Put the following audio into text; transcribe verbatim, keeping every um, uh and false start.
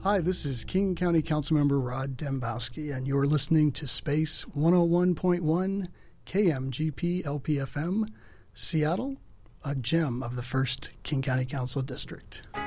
Hi, this is King County Councilmember Rod Dembowski, and you're listening to Space one oh one point one K M G P L P F M, Seattle, a gem of the first King County Council District.